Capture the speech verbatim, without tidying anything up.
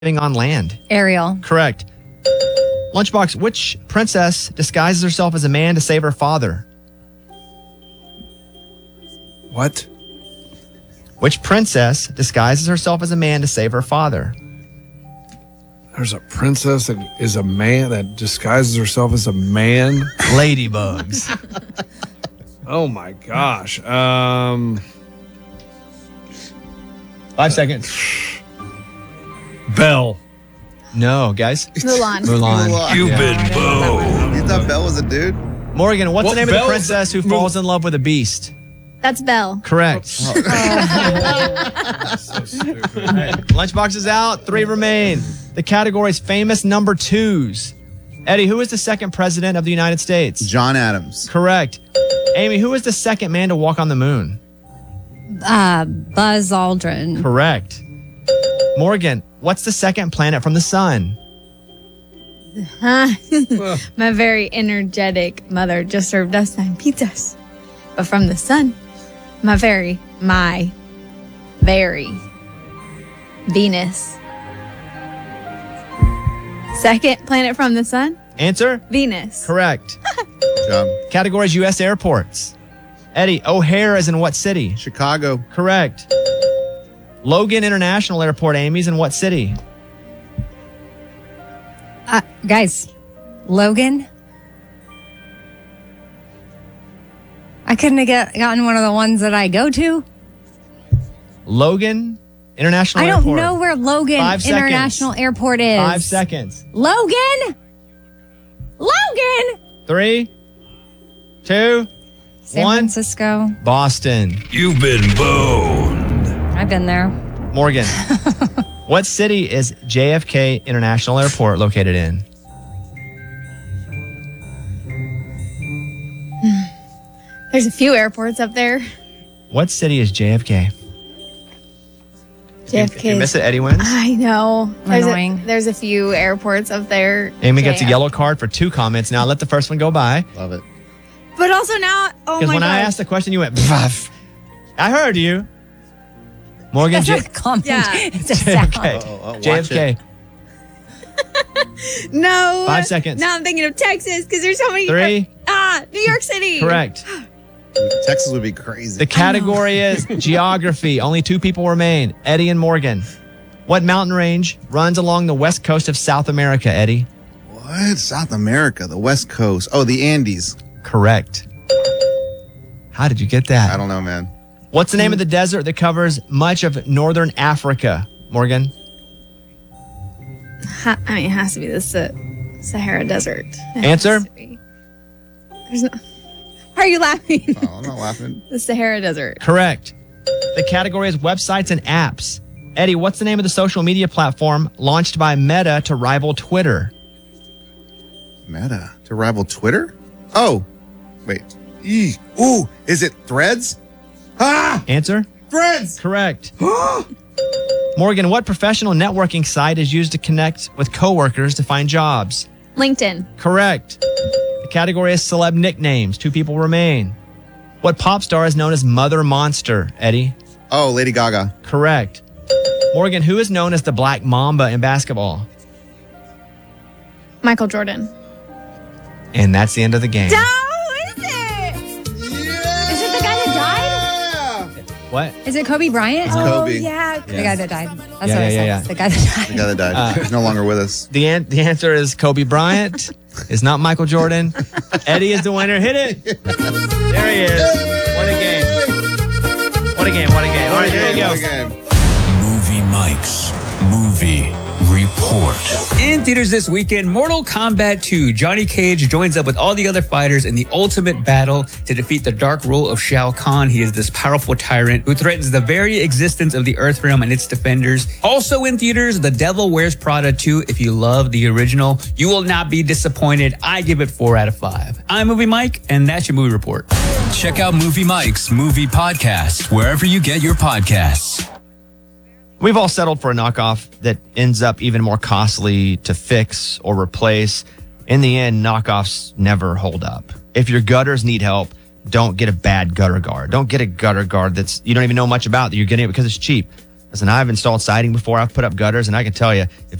on land? Ariel. Correct. Lunchbox, which princess disguises herself as a man to save her father? What? Which princess disguises herself as a man to save her father? There's a princess that is a man that disguises herself as a man. Ladybugs. Oh my gosh. Um, Five seconds. Belle. No, guys. Mulan. Mulan. Mulan. You've Yeah. been boned. You thought Belle was a dude? Morgan, what's Well, the name of Belle's- the princess who falls in love with a beast? That's Belle. Correct. So stupid. Lunchbox is out. Three remain. The category is famous number twos. Eddie, who is the second president of the United States? John Adams. Correct. Amy, who is the second man to walk on the moon? Uh, Buzz Aldrin. Correct. Morgan, what's the second planet from the sun? My very energetic mother just served us nine pizzas. But from the sun, my very, my very Venus. Second planet from the sun, Answer? Venus. Correct. Good job. Category is U S airports. Eddie, O'Hare is in what city? Chicago. Correct. Logan International Airport, Amy's in what city? Uh, guys, Logan. I couldn't have get, gotten one of the ones that I go to. Logan International I don't Airport. know where Logan Five seconds. International Airport is. Five seconds. Logan. Logan. Three, two, San one. Francisco. Boston. You've been boned. I've been there. Morgan, what city is J F K International Airport located in? There's a few airports up there. What city is J F K? J F K. If you miss it, Eddie wins. I know. There's Annoying. a, there's a few airports up there. Amy gets a J F. yellow card for two comments. Now let the first one go by. Love it. But also now, oh Because my when god. I asked the question, you went, "Pff." I heard you. Morgan, That's J- not a comment. Yeah. It's a sound. J F K. Oh, oh, watch J F K. No. Five seconds. Now I'm thinking of Texas because there's so many. Three. Ah, New York City. Correct. Texas would be crazy. The category is geography. Only two people remain, Eddie and Morgan. What mountain range runs along the west coast of South America, Eddie? What? South America, the West Coast. Oh, the Andes. Correct. How did you get that? I don't know, man. What's the name of the desert that covers much of northern Africa, Morgan? Ha- I mean, it has to be the Sa- Sahara Desert. It has Answer? to be. There's no. Why are you laughing? Oh, I'm not laughing. The Sahara Desert. Correct. The category is websites and apps. Eddie, what's the name of the social media platform launched by Meta to rival Twitter? Meta to rival Twitter? Oh, wait. Eee. Ooh, is it Threads? Ah, Answer? Threads. Correct. Morgan, what professional networking site is used to connect with coworkers to find jobs? LinkedIn. Correct. The category is celeb nicknames. Two people remain. What pop star is known as Mother Monster, Eddie? Oh, Lady Gaga. Correct. Morgan, who is known as the Black Mamba in basketball? Michael Jordan. And that's the end of the game. No, is it? Is it the guy that died? What? Is it Kobe Bryant? It's Oh, Kobe. Yeah. the guy that died. That's Yeah, what yeah, I yeah, said. yeah. The guy that died. The guy that died. He's no longer with us. The, an- the answer is Kobe Bryant. It's not Michael Jordan. Eddie is the winner. Hit it. There he is. What a game. What a game. What a game. All right, there you go. Again. Movie Mike's Movie Report. In theaters this weekend, Mortal Kombat two. Johnny Cage joins up with all the other fighters in the ultimate battle to defeat the dark rule of Shao Kahn. He is this powerful tyrant who threatens the very existence of the Earth Realm and its defenders. Also in theaters, The Devil Wears Prada two. If you love the original, you will not be disappointed. I give it four out of five. I'm Movie Mike, and that's your movie report. Check out Movie Mike's Movie Podcast wherever you get your podcasts. We've all settled for a knockoff that ends up even more costly to fix or replace. In the end, knockoffs never hold up. If your gutters need help, don't get a bad gutter guard. Don't get a gutter guard that's you don't even know much about that you're getting it because it's cheap. Listen, I've installed siding before. I've put up gutters, and I can tell you, if